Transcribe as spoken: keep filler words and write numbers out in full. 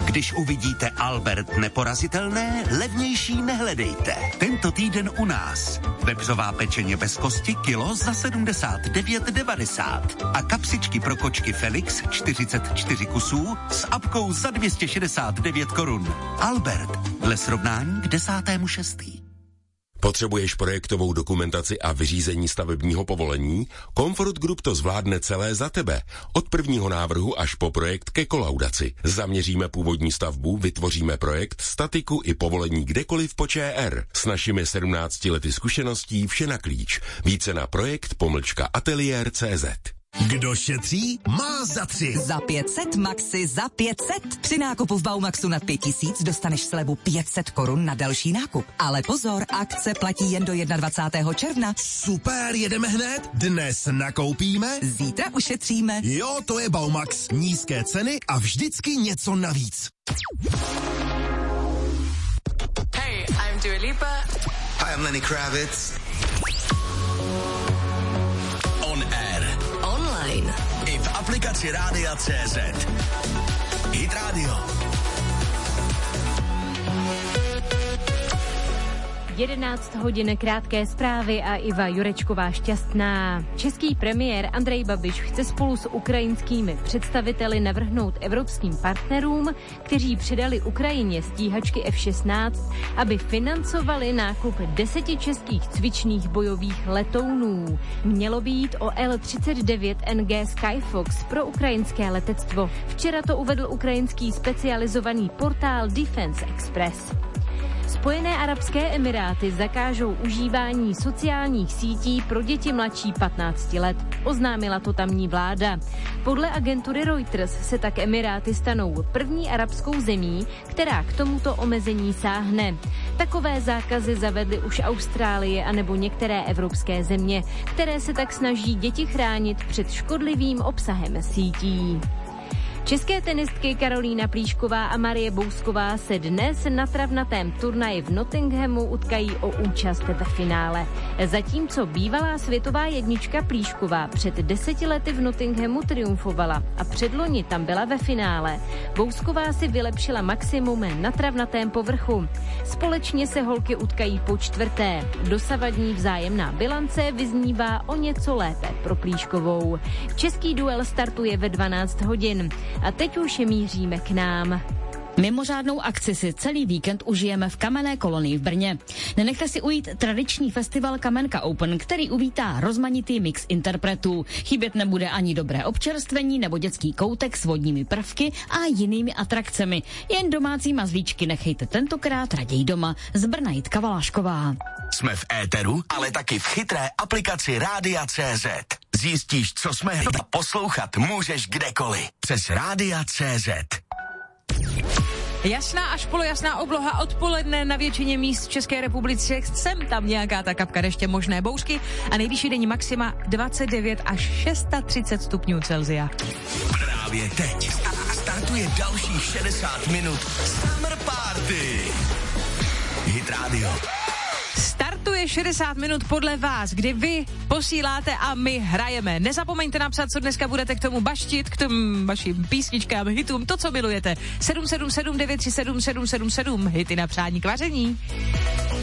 Když uvidíte Albert neporazitelné, levnější nehledejte. Tento týden u nás. Vepřová pečeně bez kosti kilo za sedmdesát devět devadesát a kapsičky pro kočky Felix čtyřicet čtyři kusů s apkou za dvě stě šedesát devět korun. Albert, dle srovnání k desátému šestý. Potřebuješ projektovou dokumentaci a vyřízení stavebního povolení? Comfort Group to zvládne celé za tebe. Od prvního návrhu až po projekt ke kolaudaci. Zaměříme původní stavbu, vytvoříme projekt, statiku i povolení kdekoliv po ČR. S našimi sedmnácti lety zkušeností vše na klíč. Více na projekt pomlčka ateliér tečka cé zet. Kdo šetří, má za tři. Za pět set Maxi za pět set. Při nákupu v Baumaxu nad pět tisíc dostaneš slevu pět set korun na další nákup. Ale pozor, akce platí jen do dvacátého prvního června. Super, jedeme hned. Dnes nakoupíme, zítra ušetříme. Jo, to je Baumax. Nízké ceny a vždycky něco navíc. Hey, I'm Dua Lipa. Hi, I'm Lenny Kravitz. I v aplikaci Rádia tečka cé zet. Hit Radio. jedenáct hodin krátké zprávy a Iva Jurečková šťastná. Český premiér Andrej Babiš chce spolu s ukrajinskými představiteli navrhnout evropským partnerům, kteří přidali Ukrajině stíhačky F šestnáct, aby financovali nákup deseti českých cvičných bojových letounů. Mělo být o L třicet devět N G Skyfox pro ukrajinské letectvo. Včera to uvedl ukrajinský specializovaný portál Defense Express. Spojené arabské emiráty zakážou užívání sociálních sítí pro děti mladší patnácti let. Oznámila to tamní vláda. Podle agentury Reuters se tak Emiráty stanou první arabskou zemí, která k tomuto omezení sáhne. Takové zákazy zavedly už Austrálie anebo některé evropské země, které se tak snaží děti chránit před škodlivým obsahem sítí. České tenistky Karolína Plíšková a Marie Bousková se dnes na travnatém turnaji v Nottinghamu utkají o účast ve finále. Zatímco bývalá světová jednička Plíšková před deseti lety v Nottinghamu triumfovala a předloni tam byla ve finále, Bousková si vylepšila maximum na travnatém povrchu. Společně se holky utkají po čtvrté. Dosavadní vzájemná bilance vyznívá o něco lépe pro Plíškovou. Český duel startuje ve dvanáct hodin. A teď už míříme k nám. Mimořádnou akci si celý víkend užijeme v Kamenné kolonii v Brně. Nenechte si ujít tradiční festival Kamenka Open, který uvítá rozmanitý mix interpretů. Chybět nebude ani dobré občerstvení nebo dětský koutek s vodními prvky a jinými atrakcemi. Jen domácí mazlíčky nechejte tentokrát raději doma. Z Brna Jitka Valášková. Jsme v éteru, ale taky v chytré aplikaci Rádia tečka cé zet. Zjistíš, co jsme a poslouchat můžeš kdekoliv. Přes Rádia tečka cé zet. Jasná až polojasná obloha odpoledne na většině míst v České republice. Sem tam nějaká ta kapka deště, možné bouřky a nejvyšší denní maxima dvacet devět až třicet šest stupňů Celsia. Právě teď startuje dalších šedesát minut Summer Party. Hit Radio. Startuje šedesát minut podle vás, kdy vy posíláte a my hrajeme. Nezapomeňte napsat, co dneska budete k tomu baštit, k tomu vašim písničkám, hitům, to, co milujete. sedm sedm sedm devět tři sedm sedm sedm sedm, hity na přání k vaření.